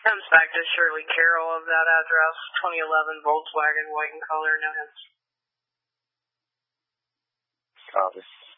Comes back to Shirley Carroll of that address, 2011 Volkswagen, white in color, no hits. Copy.